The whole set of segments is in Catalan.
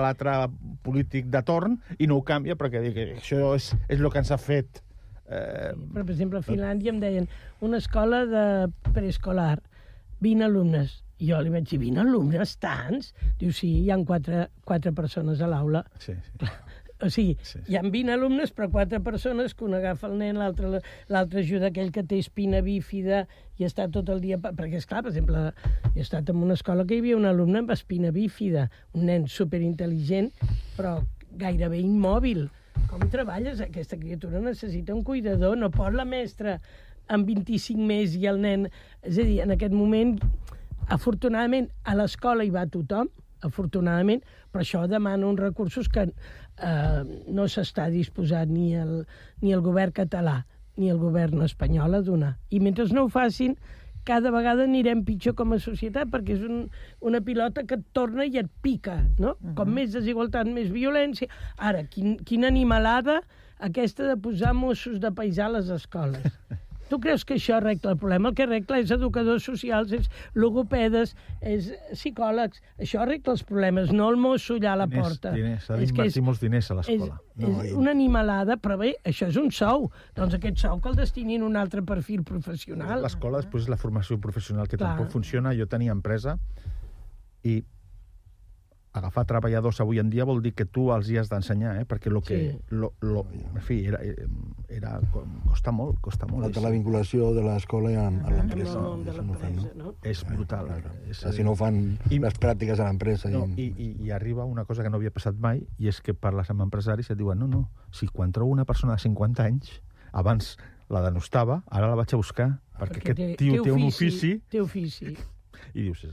l'altre polític de torn i no ho canvia perquè això és el que ens ha fet. Però, per exemple, a Finlàndia em deien una escola de preescolar, 20 alumnes. Jo li vaig dir, 20 alumnes, tants? Diu, sí, hi ha 4 persones a l'aula. Sí. O sigui, hi ha 20 alumnes, però 4 persones, que un agafa el nen, l'altre ajuda aquell que té espina bífida i està tot el dia... Perquè, esclar, per exemple, jo he estat en una escola que hi havia un alumne amb espina bífida, un nen superintel·ligent, però gairebé immòbil. Com treballes? Aquesta criatura necessita un cuidador, no pot la mestra amb 25 més i el nen... És a dir, en aquest moment, afortunadament, a l'escola hi va tothom, afortunadament, però això demana uns recursos que no s'està disposat ni el govern català ni el govern espanyol a donar. I mentre no ho facin, cada vegada anirem pitjor com a societat, perquè és una pilota que et torna i et pica, no? Com més desigualtat, més violència. Ara, quina animalada aquesta de posar Mossos de paisà a les escoles. Tu creus que això arregla el problema? El que arregla és educadors socials, és logopedes, és psicòlegs. Això arregla els problemes, no el mosso allà a la porta. S'ha d'invertir molts diners a l'escola. És una animalada, però bé, això és un sou. Doncs aquest sou que el destinin a un altre perfil professional. L'escola després és la formació professional, que tampoc funciona. Jo tenia empresa i agafar treballadors avui en dia vol dir que tu els hi has d'ensenyar, perquè en fi, costa molt. Falta la vinculació de l'escola amb l'empresa. És brutal. Si no ho fan les pràctiques a l'empresa. I arriba una cosa que no havia passat mai, i és que parles amb empresaris i et diuen, no, si quan trobo una persona de 50 anys, abans la denostava, ara la vaig a buscar, perquè aquest tio té un ofici. Té ofici. I dius,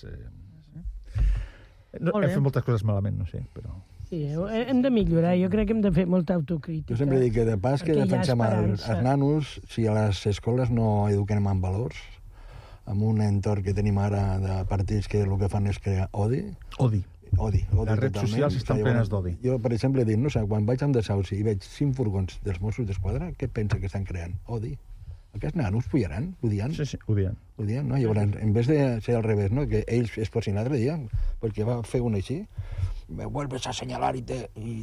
hem fet moltes coses malament, no sé, però... Sí, hem de millorar, jo crec que hem de fer molta autocrítica. Jo sempre dic que de pas que defensem els nanos, si a les escoles no eduquem en valors, amb un entorn que tenim ara de partits que el que fan és crear odi. Les redes socials estan plenes d'odi. Jo, per exemple, dic, no sé, quan vaig amb Desauci i veig 5 furgons dels Mossos d'Esquadra, què pensa que estan creant? Odi. Aquests nanos pujaran, odien. Sí, odien, no? Llavors, en vez de ser al revés, no? Que ells es posin l'altre dia, perquè va fer un així, me vuelves a señalar i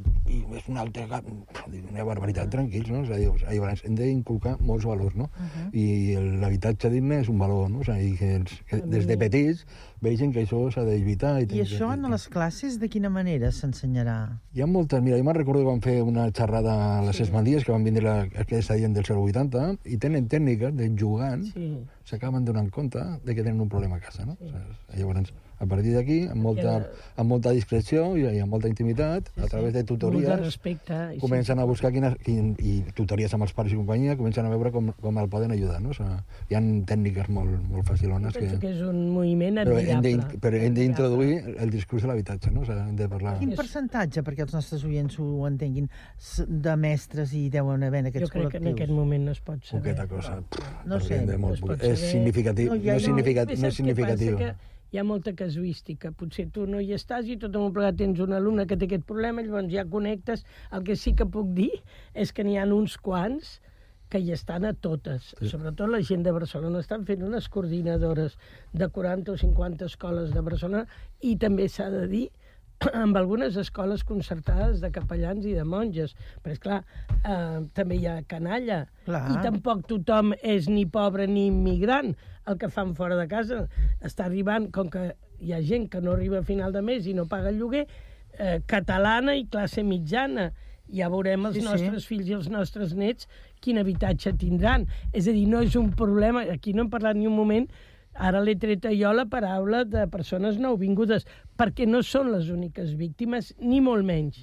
és un altre... Una barbaritat, tranquils, no? Llavors, hem d'inculcar molts valors, no? I l'habitatge digne és un valor, no? I que des de petits vegin que això s'ha d'evitar. I això en les classes de quina manera s'ensenyarà? Hi ha moltes... Mira, jo me'n recordo que vam fer una xerrada a les Esmandies, que van vindre aquesta gent del 080, i tenen tècniques de jugant, s'acaben donant compte de que tenen un problema a casa, no? Llavors, a partir d'aquí, amb molta discreció i amb molta intimitat, a través de tutories, comencen a buscar i tutories amb els pares i companyia, comencen a veure com el poden ajudar, no? Hi ha tècniques molt facilones. Penso que és un moviment admirable. Però hem d'introduir el discurs de l'habitatge, no? Hem de parlar... Quin percentatge, perquè els nostres oients ho entenguin, de mestres hi deuen haver en aquests col·lectius? Jo crec que en aquest moment no es pot saber. Poqueta cosa. No sé. És significatiu. No és significatiu. Hi ha molta casuística. Potser tu no hi estàs i tot un plegat tens un alumne que té aquest problema, llavors ja connectes. El que sí que puc dir és que n'hi ha uns quants que hi estan a totes. Sobretot la gent de Barcelona. Estan fent unes coordinadores de 40 o 50 escoles de Barcelona i també s'ha de dir amb algunes escoles concertades de capellans i de monges. Però, esclar, també hi ha canalla. I tampoc tothom és ni pobre ni immigrant. El que fan fora de casa està arribant, com que hi ha gent que no arriba a final de mes i no paga el lloguer, catalana i classe mitjana. Ja veurem els nostres fills i els nostres nets quin habitatge tindran. És a dir, no és un problema... Aquí no hem parlat ni un moment... Ara l'he treta jo la paraula de persones nouvingudes, perquè no són les úniques víctimes, ni molt menys.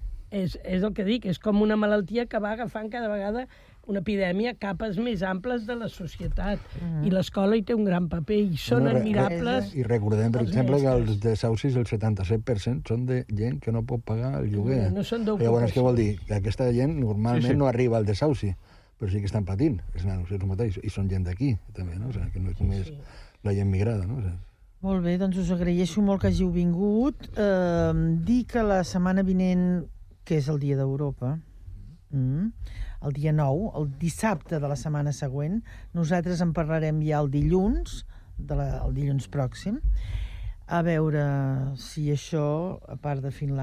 És el que dic, és com una malaltia que va agafant cada vegada una epidèmia capes més amples de la societat. I l'escola hi té un gran paper, i són admirables... I recordem, per exemple, que els desaucis, el 77% són de gent que no pot pagar el lloguer. No són d'ocupació. Llavors, què vol dir? Que aquesta gent normalment no arriba al desauci, però sí que estan patint, els nanos, és el mateix, i són gent d'aquí, també, no? O sigui, que no és només la gent migrada, no? Molt bé, doncs us agraeixo molt que hàgiu vingut. Dir que la setmana vinent, que és el Dia d'Europa, el dia 9, el dissabte de la setmana següent, nosaltres en parlarem ja el dilluns, el dilluns pròxim, a veure si això, a part de Finlàndia,